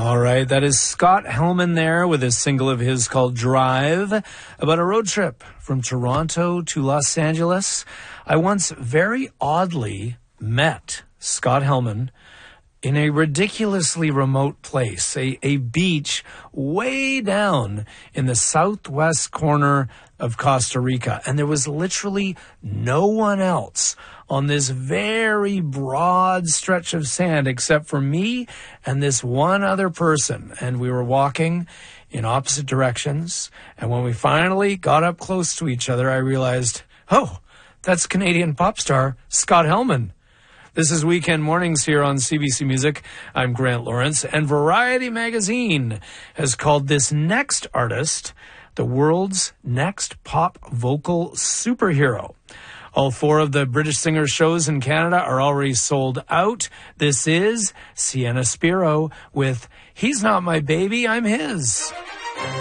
All right, that is Scott Helman there with a single of his called Drive, about a road trip from Toronto to Los Angeles. I once very oddly met Scott Helman in a ridiculously remote place, a beach way down in the southwest corner of Costa Rica. And there was literally no one else on this very broad stretch of sand except for me and this one other person. And we were walking in opposite directions. And when we finally got up close to each other, I realized, oh, that's Canadian pop star Scott Helman. This is Weekend Mornings here on CBC Music. I'm Grant Lawrence, and Variety Magazine has called this next artist the world's next pop vocal superhero. All 4 of the British singer shows in Canada are already sold out. This is Sienna Spiro with He's Not My Baby, I'm His.